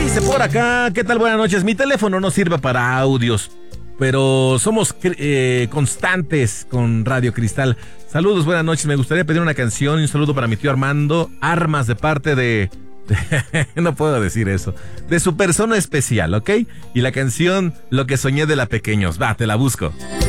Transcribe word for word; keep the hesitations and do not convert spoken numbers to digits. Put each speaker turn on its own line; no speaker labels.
Dice por acá, ¿qué tal? Buenas noches. Mi teléfono no sirve para audios, pero somos eh, constantes con Radio Cristal. Saludos, buenas noches. Me gustaría pedir una canción y un saludo para mi tío Armando Armas de parte de... de no puedo decir eso. De su persona especial, ¿ok? Y la canción Lo que soñé de la pequeños. Va, te la busco.